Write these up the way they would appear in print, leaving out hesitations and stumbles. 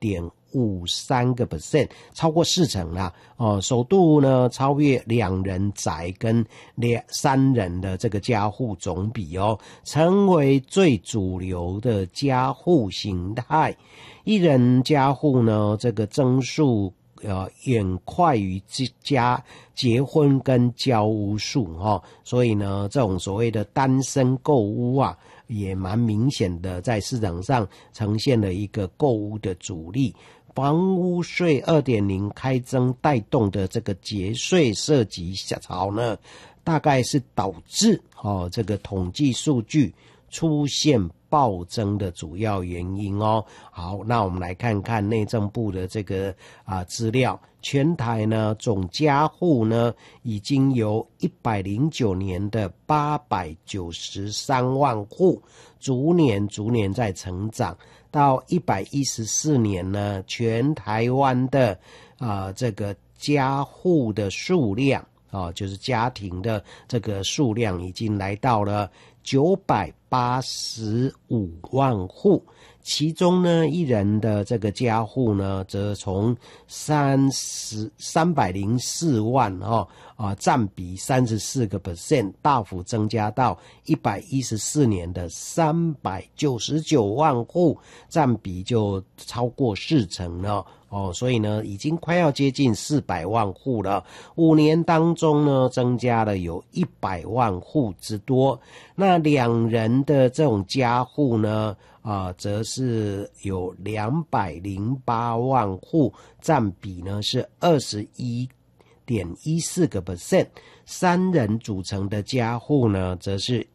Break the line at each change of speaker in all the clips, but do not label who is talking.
2.53%，超过40%啦。首度呢超越2人宅跟3人的这个家户总比成为最主流的家户形态。1人家户呢这个增数远快于结婚跟交屋数所以呢这种所谓的单身购屋啊也蛮明显的在市场上呈现了一个购屋的主力。房屋税 2.0 开征带动的这个节税涉及潮呢，大概是导致这个统计数据出现暴增的主要原因好，那我们来看看内政部的这个资料。全台呢总家户呢已经由109年的893万户逐年在成长，到114年呢全台湾的这个家户的数量就是家庭的这个数量已经来到了985万户，其中呢1人的这个家户呢则从304万占比34%大幅增加到114年的399万户，占比就超过40%了所以呢已经快要接近400万户了。5年当中呢增加了有100万户之多。那2人的这种家户呢则是有208万户，占比呢是21.14%。3人组成的家户呢则是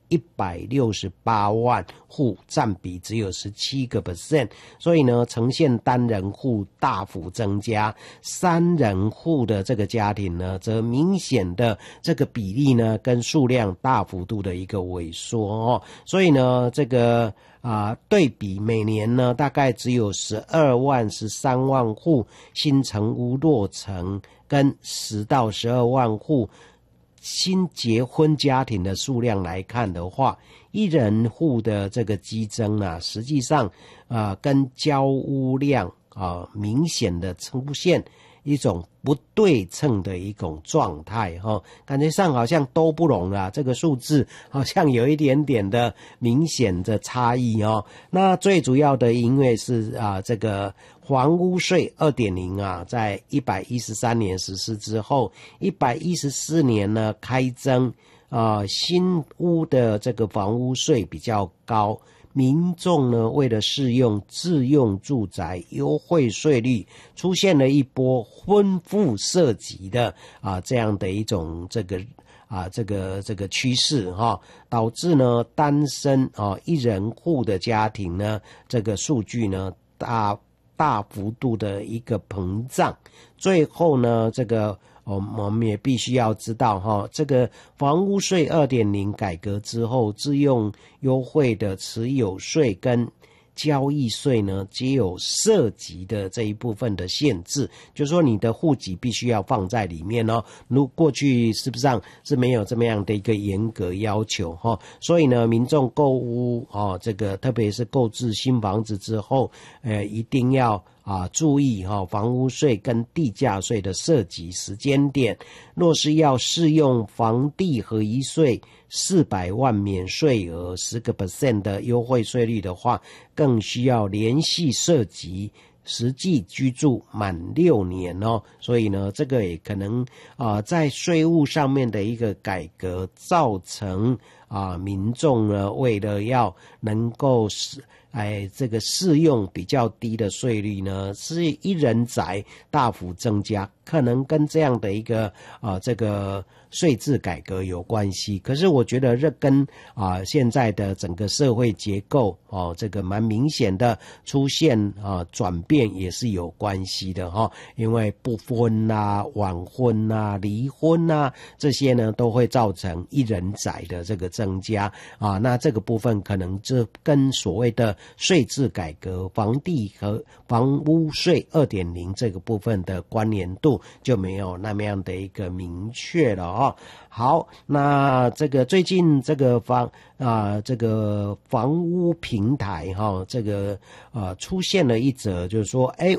168万户，占比只有17%，所以呢呈现单人户大幅增加，3人户的这个家庭呢则明显的这个比例呢跟数量大幅度的一个萎缩所以呢这个对比每年呢大概只有12万13万户新成屋落成，跟10到12万户新结婚家庭的数量来看的话，1人户的这个激增实际上跟交屋量明显的出现一种不对称的一种状态感觉上好像都不拢这个数字好像有一点点的明显的差异那最主要的因为是这个房屋税 2.0 在113年实施之后，114年呢开征新屋的这个房屋税比较高，民众呢为了适用自用住宅优惠税率，出现了一波婚妇涉及的这样的一种这个趋势导致呢单身1人户的家庭呢这个数据呢大幅度的一个膨胀。最后呢这个我们也必须要知道这个房屋税 2.0 改革之后，自用优惠的持有税跟交易税呢皆有涉及的这一部分的限制，就是说你的户籍必须要放在里面过去是不是是没有这么样的一个严格要求所以呢民众购屋这个特别是购置新房子之后一定要注意房屋税跟地价税的涉及时间点。若是要适用房地合一税400万免税额 10% 的优惠税率的话，更需要连续涉及实际居住满6年所以呢这个也可能在税务上面的一个改革，造成民众呢为了要能够这个适用比较低的税率呢，是1人宅大幅增加，可能跟这样的一个这个税制改革有关系。可是我觉得这跟现在的整个社会结构这个蛮明显的出现转变也是有关系的因为不婚晚婚离婚这些呢都会造成1人宅的这个增加那这个部分可能这跟所谓的税制改革房地和房屋税 2.0 这个部分的关联度就没有那么样的一个明确了好，那这个最近这个房屋平台这个出现了一则就是说